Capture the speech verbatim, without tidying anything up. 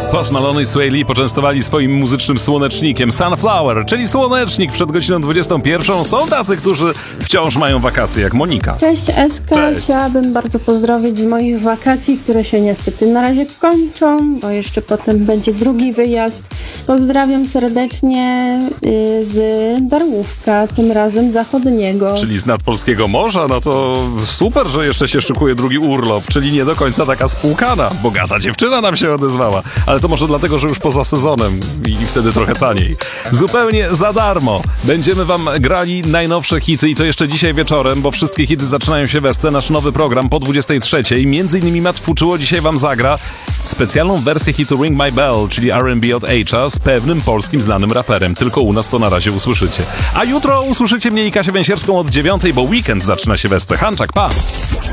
Post Malone i Sway Lee poczęstowali swoim muzycznym słonecznikiem Sunflower, czyli słonecznik przed godziną dwudziestą pierwszą. Są tacy, którzy wciąż mają wakacje, jak Monika. Cześć Eska, Cześć. Chciałabym bardzo pozdrowić z moich wakacji, które się niestety na razie kończą, bo jeszcze potem będzie drugi wyjazd. Pozdrawiam serdecznie y, z Darłówka, tym razem zachodniego. Czyli z nadpolskiego morza, no to super, że jeszcze się szykuje drugi urlop, czyli nie do końca taka spłukana. Bogata dziewczyna nam się odezwała, ale to może dlatego, że już poza sezonem i wtedy trochę taniej. Zupełnie za darmo będziemy wam grali najnowsze hity i to jeszcze dzisiaj wieczorem, bo wszystkie hity zaczynają się we scenie. Nasz nowy program po dwudziestej trzeciej. Między innymi Matt Fuczuło dzisiaj wam zagra specjalną wersję hitu Ring My Bell, czyli R and B od H'a z pewnym polskim znanym raperem. Tylko u nas to na razie usłyszycie. A jutro usłyszycie mnie i Kasię Węsierską od dziewiątej, bo weekend zaczyna się we Hanczak, pa!